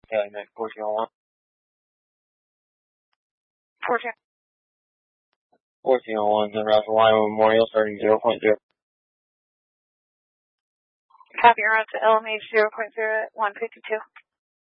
Cali Mac 1401. 1401, then route to Lima Memorial starting 0.0. Copy, route to LMH 0.0 at 152.